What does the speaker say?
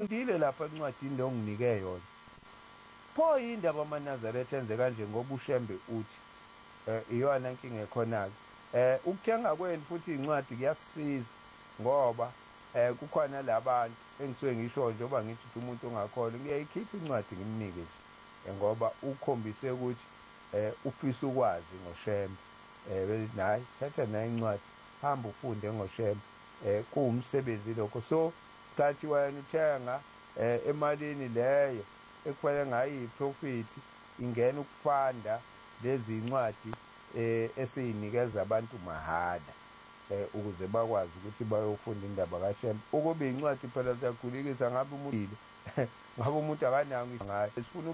ngikufundile lapha encwadini le onginike yona. Pho yindaba amaNazaretha enze kanje ngoba uShembe uthi iyona inkinga ekhona-ke. Ukuthenga kwenu futhi iy'ncwadi kuyasisiza ngoba kukhona labantu engisuke ngisho njengoba ngithi ukuthi umuntu ongakholwa ngiyayikhipha incwadi ngimnike nje ngoba ukhombise ukuthi ufisa ukwazi ngoShembe. Nayi thatha nayo incwadi hamba ufunde ngoShembe. Kuwumsebenzi lokho. So sikhathi wena uthenga emalini leyo ekufanele ngayiyi-profit ingena ukufanda lezi ncwadi esiy'nikeza abantu mahhala ukuze bakwazi ukuthi bayofunda indaba kaShembe. Ukube iy'ncwadi phela ziyakhulekisa ngabe umuntu ngabe umuntu akanayo ngayo. Sifuna